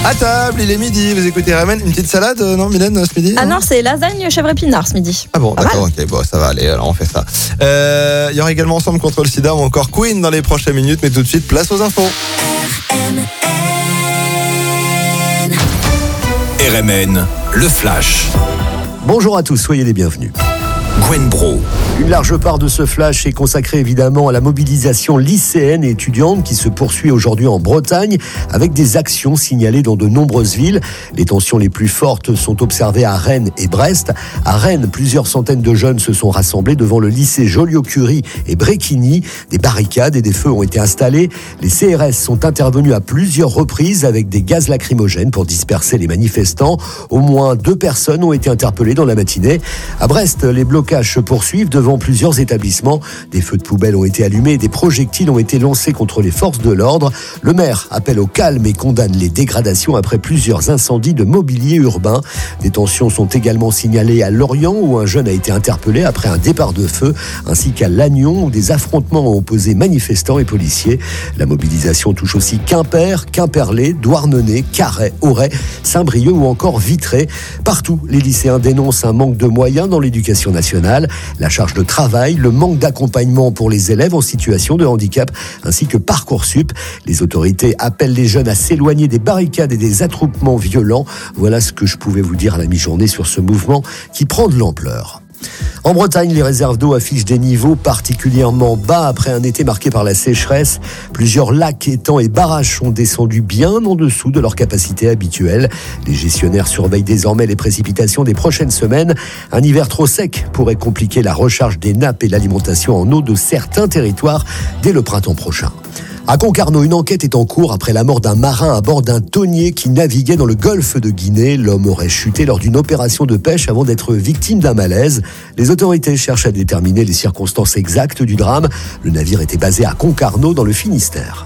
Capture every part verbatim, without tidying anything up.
À table, il est midi, vous écoutez Ramen, une petite salade, euh, non Mylène, ce midi? Ah non, c'est lasagne chèvre épinard ce midi. Ah bon, Pas d'accord, mal. ok, bon, ça va aller, alors on fait ça. Euh, il y aura également Ensemble contre le sida ou encore Queen dans les prochaines minutes, mais tout de suite, place aux infos. R M N, le Flash. Bonjour à tous, soyez les bienvenus. Gwen Bro. Une large part de ce flash est consacrée évidemment à la mobilisation lycéenne et étudiante qui se poursuit aujourd'hui en Bretagne avec des actions signalées dans de nombreuses villes. Les tensions les plus fortes sont observées à Rennes et Brest. À Rennes, plusieurs centaines de jeunes se sont rassemblés devant le lycée Joliot-Curie et Bréquigny. Des barricades et des feux ont été installés. Les C R S sont intervenus à plusieurs reprises avec des gaz lacrymogènes pour disperser les manifestants. Au moins deux personnes ont été interpellées dans la matinée. À Brest, les blocages se poursuivent devant plusieurs établissements. Des feux de poubelle ont été allumés et des projectiles ont été lancés contre les forces de l'ordre. Le maire appelle au calme et condamne les dégradations après plusieurs incendies de mobilier urbain. Des tensions sont également signalées à Lorient où un jeune a été interpellé après un départ de feu, ainsi qu'à Lannion où des affrontements ont opposé manifestants et policiers. La mobilisation touche aussi Quimper, Quimperlé, Douarnenez, Carhaix, Auray, Saint-Brieuc ou encore Vitré. Partout, les lycéens dénoncent un manque de moyens dans l'éducation nationale. La charge de travail, le manque d'accompagnement pour les élèves en situation de handicap, ainsi que Parcoursup. Les autorités appellent les jeunes à s'éloigner des barricades et des attroupements violents. Voilà ce que je pouvais vous dire à la mi-journée sur ce mouvement qui prend de l'ampleur. En Bretagne, les réserves d'eau affichent des niveaux particulièrement bas après un été marqué par la sécheresse. Plusieurs lacs, étangs et barrages sont descendus bien en dessous de leur capacité habituelle. Les gestionnaires surveillent désormais les précipitations des prochaines semaines. Un hiver trop sec pourrait compliquer la recharge des nappes et l'alimentation en eau de certains territoires dès le printemps prochain. À Concarneau, une enquête est en cours après la mort d'un marin à bord d'un thonier qui naviguait dans le golfe de Guinée. L'homme aurait chuté lors d'une opération de pêche avant d'être victime d'un malaise. Les autorités cherchent à déterminer les circonstances exactes du drame. Le navire était basé à Concarneau dans le Finistère.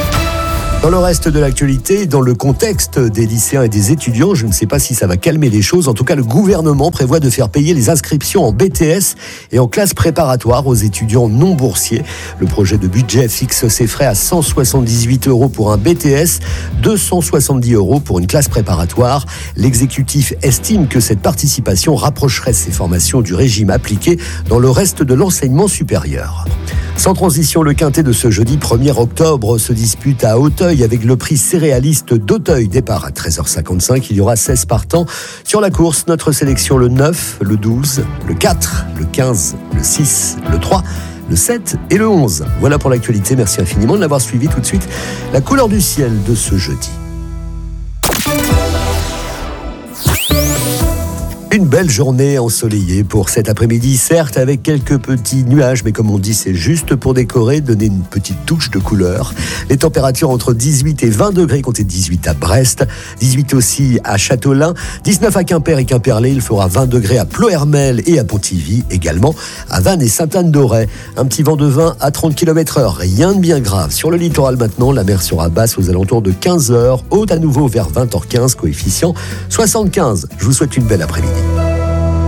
Dans le reste de l'actualité, dans le contexte des lycéens et des étudiants, je ne sais pas si ça va calmer les choses. En tout cas, le gouvernement prévoit de faire payer les inscriptions en B T S et en classe préparatoire aux étudiants non boursiers. Le projet de budget fixe ses frais à cent soixante-dix-huit euros pour un B T S, deux cent soixante-dix euros pour une classe préparatoire. L'exécutif estime que cette participation rapprocherait ces formations du régime appliqué dans le reste de l'enseignement supérieur. Sans transition, le quintet de ce jeudi premier octobre se dispute à Auteuil avec le prix céréaliste d'Auteuil. Départ à treize heures cinquante-cinq, il y aura seize partants. Sur la course, notre sélection le neuf, le douze, le quatre, le quinze, le six, le trois, le sept et le onze. Voilà pour l'actualité, merci infiniment de l'avoir suivi. Tout de suite, la couleur du ciel de ce jeudi. Une belle journée ensoleillée pour cet après-midi, certes avec quelques petits nuages, mais comme on dit, c'est juste pour décorer, donner une petite touche de couleur. Les températures entre dix-huit et vingt degrés, comptez dix-huit à Brest, dix-huit aussi à Châteaulin, dix-neuf à Quimper et Quimperlé, il fera vingt degrés à Ploërmel et à Pontivy, également à Vannes et Sainte-Anne-d'Auray. Un petit vent de vingt à trente kilomètres heure, rien de bien grave. Sur le littoral maintenant, la mer sera basse aux alentours de quinze heures, haute à nouveau vers vingt heures quinze, coefficient soixante-quinze. Je vous souhaite une belle après-midi.